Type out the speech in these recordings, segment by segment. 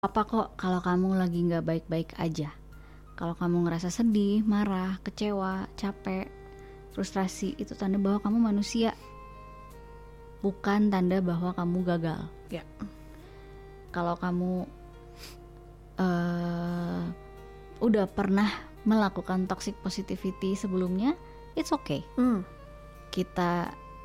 Apa kok kalau kamu lagi nggak baik-baik aja. Kalau kamu ngerasa sedih, marah, kecewa, capek, frustrasi, itu tanda bahwa kamu manusia, bukan tanda bahwa kamu gagal. Ya. Kalau kamu udah pernah melakukan toxic positivity sebelumnya, it's okay. Kita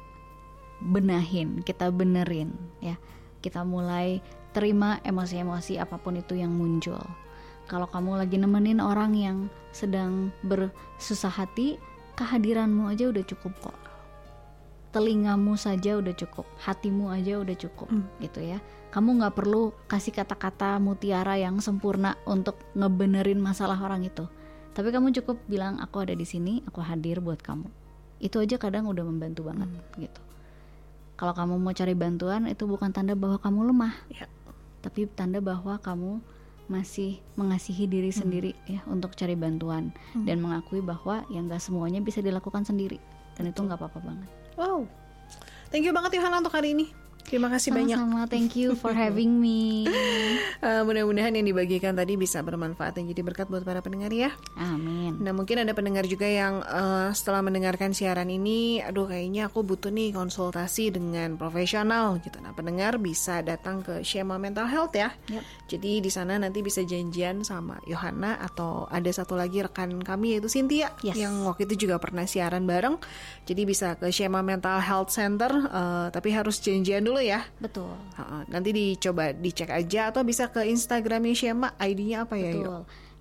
benahin, kita benerin, ya. Kita mulai terima emosi-emosi apapun itu yang muncul. Kalau kamu lagi nemenin orang yang sedang bersusah hati, kehadiranmu aja udah cukup kok. Telingamu saja udah cukup, hatimu aja udah cukup, gitu ya. Kamu nggak perlu kasih kata-kata mutiara yang sempurna untuk ngebenerin masalah orang itu. Tapi kamu cukup bilang, aku ada di sini, aku hadir buat kamu. Itu aja kadang udah membantu banget, gitu. Kalau kamu mau cari bantuan, itu bukan tanda bahwa kamu lemah, tapi tanda bahwa kamu masih mengasihi diri sendiri, ya, untuk cari bantuan dan mengakui bahwa yang nggak semuanya bisa dilakukan sendiri, dan itu nggak apa-apa banget. Wow, thank you banget Yohana untuk hari ini. Terima kasih banyak. Sama-sama, thank you for having me. Mudah-mudahan yang dibagikan tadi bisa bermanfaat dan jadi berkat buat para pendengar ya. Amin. Nah, mungkin ada pendengar juga yang setelah mendengarkan siaran ini, aduh kayaknya aku butuh nih konsultasi dengan profesional gitu. Nah, pendengar bisa datang ke Shema Mental Health ya. Yep. Jadi di sana nanti bisa janjian sama Yohana atau ada satu lagi rekan kami yaitu Cynthia, yang waktu itu juga pernah siaran bareng. Jadi bisa ke Shema Mental Health Center, tapi harus janjian dulu ya. Betul. Nanti dicoba dicek aja atau bisa ke Instagramnya Shema, ID-nya apa ya? Betul.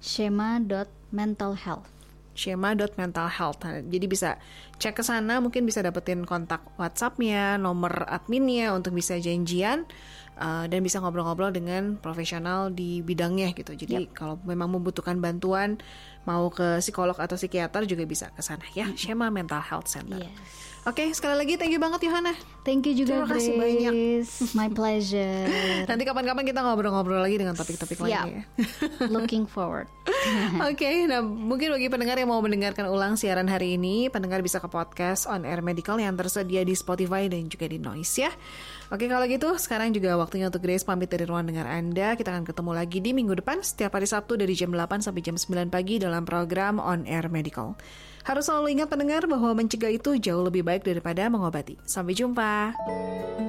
Shema.mentalhealth. Shema.mentalhealth. Nah, jadi bisa cek ke sana, mungkin bisa dapetin kontak WhatsApp-nya, nomor adminnya untuk bisa janjian dan bisa ngobrol-ngobrol dengan profesional di bidangnya gitu. Jadi kalau memang membutuhkan bantuan mau ke psikolog atau psikiater juga bisa ke sana ya. Shema Mental Health Center. Yes. Oke, sekali lagi thank you banget Yohana. Thank you juga, terima kasih Grace. banyak. My pleasure. Nanti kapan-kapan kita ngobrol-ngobrol lagi dengan topik-topik lainnya ya. Looking forward. Oke, nah mungkin bagi pendengar yang mau mendengarkan ulang siaran hari ini, pendengar bisa ke podcast On Air Medical yang tersedia di Spotify dan juga di Noise ya. Oke, kalau gitu sekarang juga waktunya untuk Grace pamit dari ruang dengar Anda. Kita akan ketemu lagi di minggu depan setiap hari Sabtu dari jam 8 sampai jam 9 pagi dalam program On Air Medical. Harus selalu ingat pendengar bahwa mencegah itu jauh lebih baik daripada mengobati. Sampai jumpa.